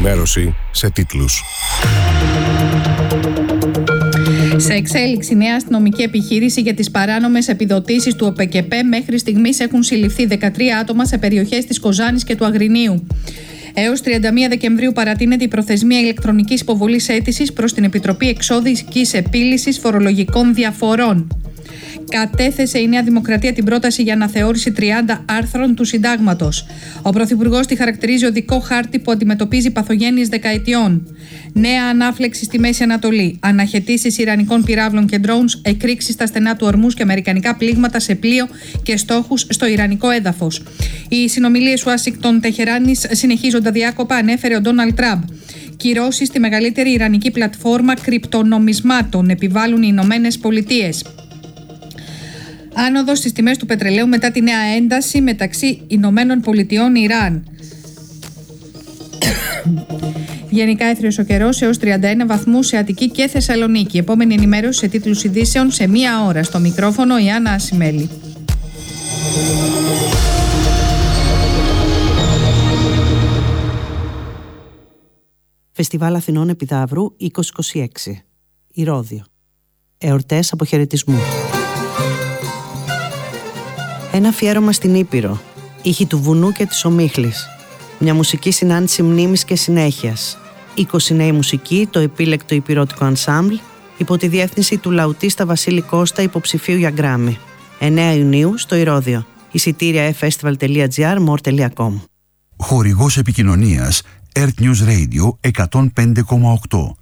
Ενημέρωση σε τίτλους. Σε εξέλιξη νέα αστυνομική επιχείρηση για τις παράνομες επιδοτήσεις του ΟΠΕΚΕΠΕ. Μέχρι στιγμής έχουν συλληφθεί 13 άτομα σε περιοχές της Κοζάνης και του Αγρινίου. Έως 31 Δεκεμβρίου παρατείνεται η προθεσμία ηλεκτρονικής υποβολής αίτησης προς την Επιτροπή Εξώδικης Επίλυσης Φορολογικών Διαφορών. Κατέθεσε η Νέα Δημοκρατία την πρόταση για αναθεώρηση 30 άρθρων του Συντάγματος. Ο Πρωθυπουργός τη χαρακτηρίζει οδικό χάρτη που αντιμετωπίζει παθογένειες δεκαετιών. Νέα ανάφλεξη στη Μέση Ανατολή. Αναχαιτήσεις ιρανικών πυράβλων και drones, εκρήξεις στα στενά του Ορμούς και αμερικανικά πλήγματα σε πλοίο και στόχους στο ιρανικό έδαφος. Οι συνομιλίες Ουάσιγκτον-Τεχεράνης συνεχίζονται αδιάκοπα, ανέφερε ο Ντόναλντ Τραμπ. Κυρώσεις στη μεγαλύτερη ιρανική πλατφόρμα κρυπτονομισμάτων επιβάλλουν οι Ηνωμένες Πολιτείες. Άνοδος στις τιμές του πετρελαίου μετά τη νέα ένταση μεταξύ Ηνωμένων Πολιτειών και Ιράν. Γενικά έθριος ο καιρός έως 31 βαθμούς σε Αττική και Θεσσαλονίκη. Επόμενη ενημέρωση σε τίτλους ειδήσεων σε 1 ώρα. Στο μικρόφωνο η Άννα Ασημέλη. Φεστιβάλ Αθηνών Επιδαύρου 2026. Ηρώδειο. Εορτές αποχαιρετισμού. Ένα αφιέρωμα στην Ήπειρο. Ήχοι του βουνού και της ομίχλης. Μια μουσική συνάντηση μνήμης και συνέχειας. 20 νέοι μουσικοί, το επίλεκτο υπηρώτικο ανσάμπλ, υπό τη διεύθυνση του λαουτίστα Βασίλη Κώστα, υποψηφίου για Γκράμι. 9 Ιουνίου στο Ηρώδειο. Εισιτήρια festival.gr, more.com. Χορηγός επικοινωνίας Earth News Radio 105,8.